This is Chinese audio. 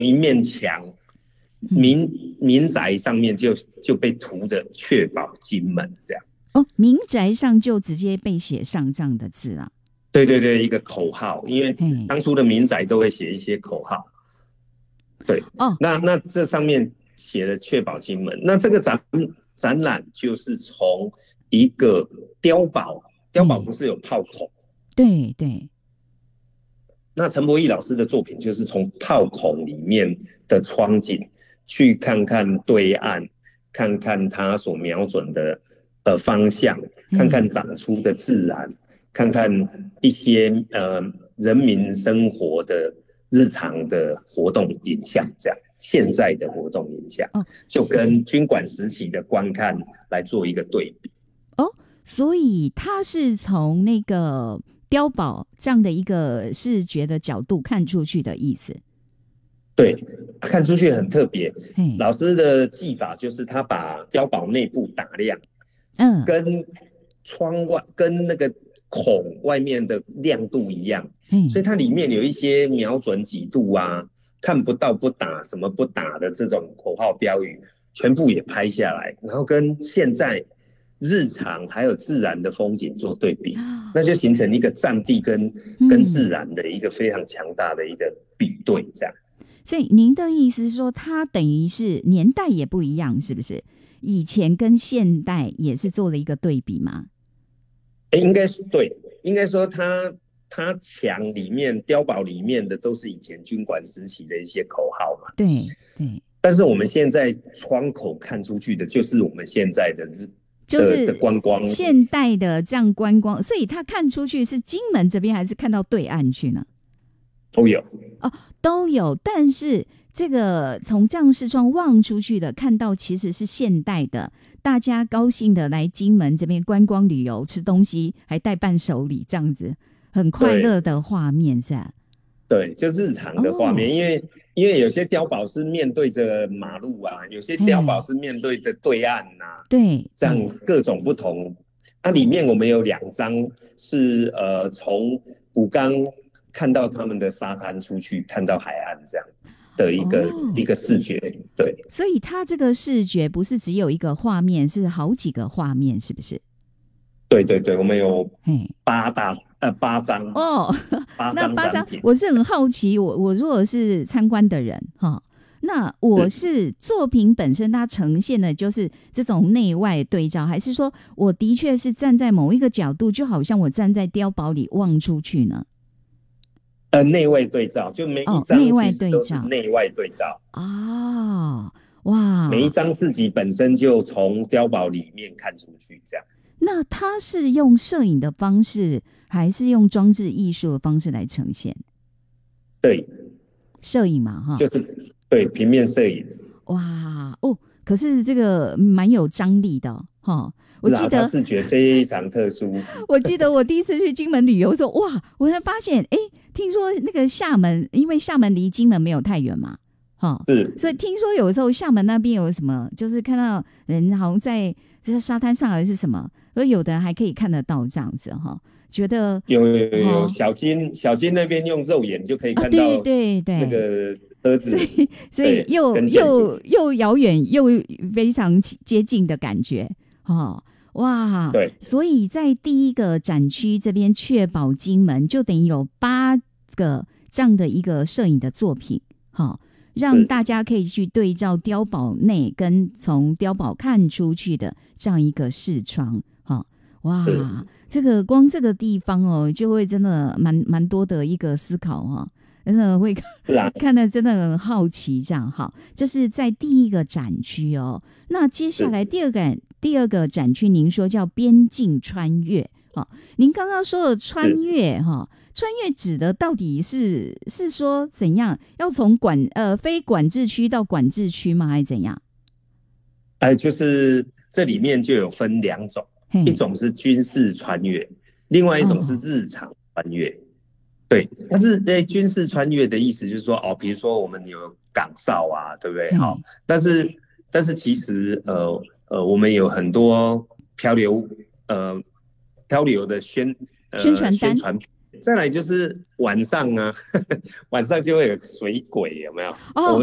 一面墙，民宅上面就被涂着确保金门这样。 哦，民宅上就直接被写上这样的字啊？ 对对对，一个口号，因为当初的民宅都会写一些口号。对， 哦， 那这上面写了确保金门，那这个展览就是从一个碉堡不是有炮孔？ 对对。 那陈伯义老师的作品就是从炮孔里面的窗景去看看对岸，看看他所瞄准的方向，看看长出的自然，看看一些人民生活的日常的活动影像，这样现在的活动影像，就跟军管时期的观看来做一个对比。 哦，所以他是从那个碉堡这样的一个视觉的角度看出去的意思。 对，看出去很特别。老师的技法就是他把碉堡内部打亮，跟窗外跟那个孔外面的亮度一样，所以它里面有一些瞄准几度啊，看不到不打，什么不打的这种口号标语，全部也拍下来，然后跟现在日常还有自然的风景做对比，那就形成一个战地跟自然的一个非常强大的一个比对，这样。 所以您的意思是说，它等于是年代也不一样，是不是？以前跟现代也是做了一个对比吗？ 应该是对，应该说它墙里面碉堡里面的都是以前军管时期的一些口号嘛。 对对。 但是我们现在窗口看出去的就是我们现在的就是观光， 现代的这样观光，所以他看出去是金门这边还是看到对岸去呢？ 都有哦，都有。但是这个从这样视窗望出去的，看到其实是现代的，大家高兴的来金门这边观光旅游，吃东西，还带伴手礼，这样子很快乐的画面是吧？ 对，就日常的画面，因为有些碉堡是面对着马路啊，有些碉堡是面对着对岸啊， 对， 这样各种不同。里面我们有2张是从武冈看到他们的沙滩出去，看到海岸这样的一个视觉。对， 所以它这个视觉不是只有一个画面，是好几个画面，是不是？ 对对对，我们有8张哦，那8张，我是很好奇，我如果是参观的人哈，那我是作品本身它呈现的就是这种内外对照，还是说我的确是站在某一个角度，就好像我站在碉堡里望出去呢？ 内外对照，就每一张其实都是内外对照啊，哇！ 每一张自己本身就从碉堡里面看出去，这样。 那他是用摄影的方式，还是用装置艺术的方式来呈现？摄影嘛，哈， 就是对平面摄影。 哇哦，可是这个蛮有张力的哈。我记得视觉非常特殊。 我记得我第一次去金门旅游的时候，哇，我才发现，听说那个厦门，因为厦门离金门没有太远嘛， 是， 所以听说有时候厦门那边有什么，就是看到人好像在沙滩上还是什么，而有的还可以看得到这样子哈。觉得有小金那边用肉眼就可以看到， 对那个车子， 所以又遥远又非常接近的感觉，哇！ 对， 所以在第一个展区这边确保金门就等于有8个这样的一个摄影的作品，让大家可以去对照碉堡内跟从碉堡看出去的这样一个视窗，哇！这个光这个地方就会真的蛮多的一个思考真的会看得真的很好奇这样。好，这是在第一个展区那接下来第二个展区您说叫边境穿越您刚刚说的穿越穿越指的到底是说怎样？要从非管制区到管制区吗？还是怎样？ 就是这里面就有分2种，一种是军事穿越，另外一种是日常穿越。对，但是军事穿越的意思就是说比如说我们有岗哨啊，对不对？但是其实我们有很多漂流的宣传单， 再来就是晚上啊，晚上就会有水鬼，有没有？ 哦，